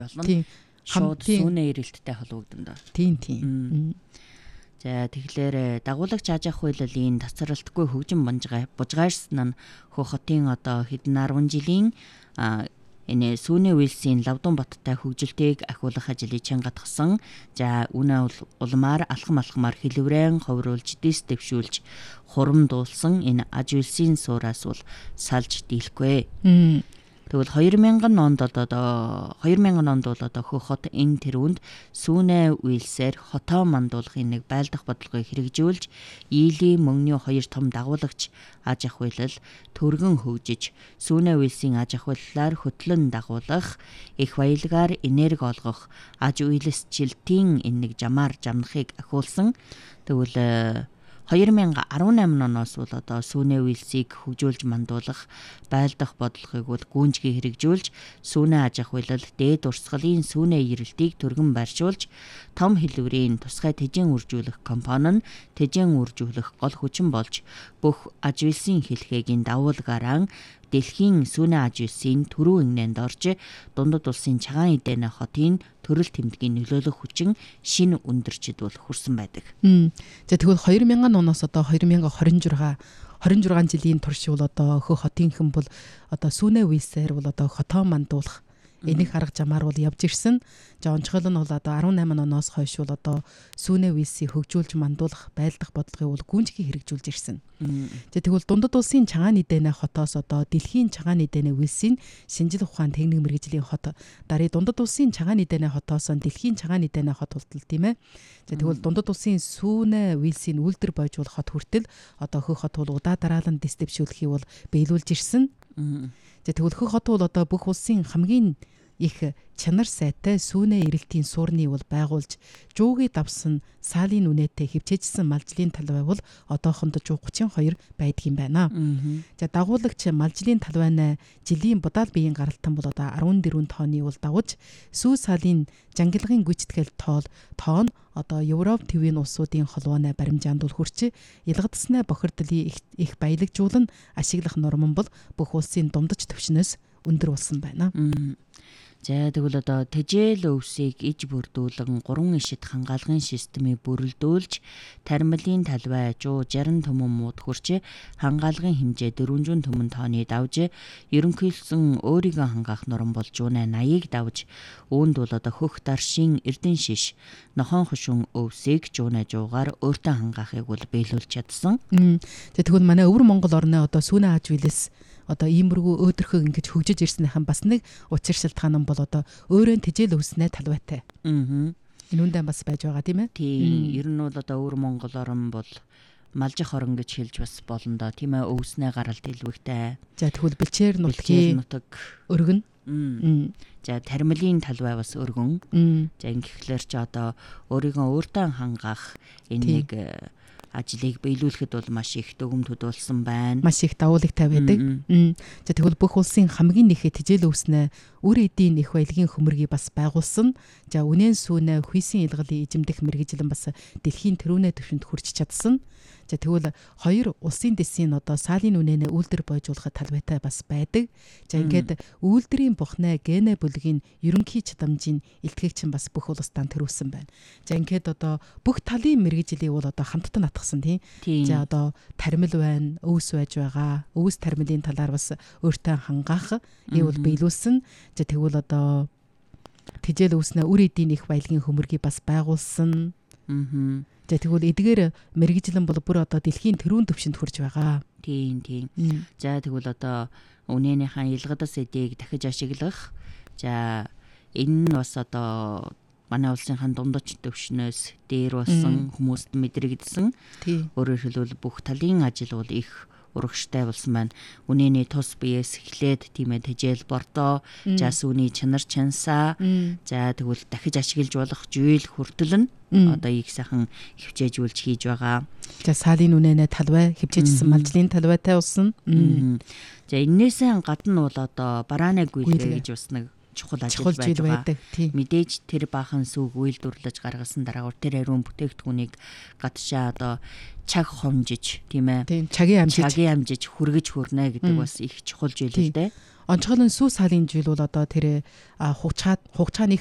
болно. Шууд сүүнэ ирэлттэй холбогдно. Тийм. За тэгэхээр дагуулагч аж ахуй хуулиын тасралтгүй хөгжин бужгаарсан нь хотын одоо хэдэн 10 жилийн энэ сүүнэ үйлсийн Лавдун Баттай хөгжилтийг ахиулах ажлыг чангатгсан. За үнэ улмаар алхамаар хэлвэрэн ховруулж дэс дэвшүүлж хурам дуулсан энэ аж үйлсийн суураас бол салж дийлэхгүй. Тэгвэл 2000 онд бол одоо хот энэ тэрүүнд сүүнэ үйлсээр хотоо мандуулахын нэг байлдах бодлогыг хэрэгжүүлж ийлийн мөнгөний 2 том дагуулагч аж ахуйлал төргөн хөгжиж сүүнэ үйлсийн аж ахуйллаар хөтлөн дагуулах их баялгаар энерги олгох аж үйлсчлэлтийн энэ нэг жамнахыг ахиулсан. Тэгвэл 2018 оноос бол одоо сүүнэ үйлсийг хөгжүүлж мандуулах байлдах бодлогыг бол гүнжгий хэрэгжүүлж сүүнэ аж ахуйлал дээд урсгалын сүүнэ ирэлтийг түргэн байршуулж том хэлбэрийн тусгай тэжээн үржүүлэх компани нь тэжээн үржүүлэх гол хүчин болж бүх аж үйлсийн хэлхээгийн дагуулгаараа дэлхийн сүүнэ аж үйлсийн төрөө игнэнд орж дундад улсын цагаан эдэнэ хотын төрөл тэмдгийн нөлөөлөх хүчин шинэ өндөрчд бол хүрсэн байдаг. За тэгвэл 2000 оноос одоо 2026 жилийн турш бол одоо хотынхан бол одоо сүүнэ үйлсээр бол одоо хотоо мандуулах энийг арга замаар бол явж ирсэн. За онцгойл нь бол одоо 18 оноос хойш бол одоо сүүнэ үйлсийг хөгжүүлж мандуулах байлдах бодлогыг бол гүнжгий хэрэгжүүлж ирсэн. Тэгвэл дундад улсын цагаан эдэнэ хотоос одоо дэлхийн цагаан эдэнэ үйлсийн шинжил ухаан техник мэргэжлийн хот дарыг дундад улсын цагаан эдэнэ хотоос дэлхийн цагаан эдэнэ хот болтол тийм ээ. Тэгвэл дундад улсын сүүнэ үйлсийн үлдэр бойжуул хот хүртэл одоо хот бол удаа дараалан дэс дэвшүүлэхийг бол биелүүлж ирсэн. Тэгвэл хот бол одоо бүх улсын хамгийн их чанар сайтай сүүнэ ирэлтийн суурны бол байгуулж жууги давсан саалын үнэтэй хөвчээжсэн малжлын талбай бол одоохондоо 32 байдгийн байна. За дагуулагч малжлын талбайнаа жилийн будаал биеийн гаралтан бол одоо 14 тонны бол дагууж сүү саалын жангилгын гүйцэтгэл тоон одоо Европ төвийн улсуудын холбооны баримжаанд бол хүрч ялгадснаа бохирдлын их баялагжуулан ашиглах норм бол бүх улсын думдаж төвшнөөс өндөр болсон байна. За тэгвэл одоо тэжээл өвсийг иж бүрдүүлэн 3 ишид хангаалгын системийг бүрэлдүүлж тармилын талбай 60 түмэн мууд хүрч хангаалгын хэмжээ 400 түмэн тонны давж ерөнхийлсөн өөрийгөө хангаах норм болж 80-ыг давж үүнд бол одоо хөх даршийн эрдэн шиш нохон хушин өвсийг жуугаар өөртөө хангаахыг бол биелүүлж чадсан. Тэгвэл манай өвөр Монгол орны одоо сүүнэ аж үйлс одоо иймэрхүү өөдрөхөг ингэж хөгжиж ирснийхэн бас нэг учир шалтгаан нь бол одоо өөрөө тэжээл өвснэ талбайтай. Энэ үндэ бас байж байгаа тийм ээ. Тийм. Ер нь бол одоо өвөр Монгол орн бол малжих орн гэж хэлж бас болно доо тийм ээ. Өвснэ гаралт илвэгтэй. За тэгвэл бэлчээр нутаг өргөн. За тармилын талбай бас өргөн. За ингэхлээр ч одоо өөртөө хангаах энэ нэг ажлыг биелүүлэхэд бол маш их дүгнэлт болсон байна. Маш их давуулагтай байдаг. За тэгвэл бүх улсын хамгийн нэхэд тэжээл өвснэ үр эдийн их баялагын хөмөргийг бас байгуулсан. За үнэн сүүнэ хүйсийн илгалын эзэмдэх мэргэжлэн бас дэлхийн төрөвнэ төвшөнд хүрч чадсан. За тэгвэл хоёр улсын дэсийн одоо саалын үнэнэ үйлдвэр бойжуулахад талбайтай бас байдаг. За ингээд үйлдвэрийн бухнаа генэ бүлгийн ерөнхий чадамжийн илтгэгч нь бас бүх улстай төрүүлсэн байна. За ингээд одоо бүх талын мэргэжлийг бол одоо хамтдаа натгсан тийм. За одоо тармил байна, өвс байж байгаа. Өвс тармилын талаар бас өөртөө хангаах ийм бол биелүүлсэн. За тэгвэл одоо тэжээл өвснө үр эдийн их баялагын хөмөргийг бас байгуулсан. За тэгвэл эдгээр мэргэжлэн бол бүр одоо дэлхийн төрүүн төвшөнд хүрч байгаа. Тийм. За тэгвэл одоо үнэнийхэн ялгадас эдийг дахиж ашиглах. За энэ нь бас одоо манай улсынхан дундаж төвшнөөс дээр болсон хүмүүст мэдрэгдсэн. Өөрөөр хэлбэл бүх талын ажил бол их урагштай болсон байна. Үнэний тус биеэс эхлээд тийм ээ тэжээл бордоо, за сүүний чанар чансаа, за тэгвэл дахиж ашиглаж болох жийл хүртэл нь одоо их сайхан хөвчээжүүлж хийж байгаа. За саалын үнэнэ талбай хөвчээжсэн малжлын талбайтай болсон. За энээсээ гадна бол одоо барааны гүйлгээ гэж бас нэг чухал ажил байдаг. Мэдээж тэр баахан сүг үйлдвэрлэж гаргасан дараагаар тэр ариун бүтээгдэхүүнийг гадшаа одоо чаг хомжиж тийм ээ. Чагийн амжиж хүргэж хүрнэ гэдэг бас их чухал зүйл л дээ. онцгойлон сүү саалын жил бол одоо тэр хугацааны